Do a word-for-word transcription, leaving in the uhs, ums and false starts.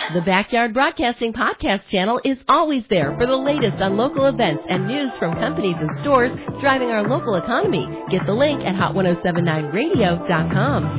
The Backyard Broadcasting Podcast channel is always there for the latest on local events and news from companies and stores driving our local economy. Get the link at hot ten seventy-nine radio dot com.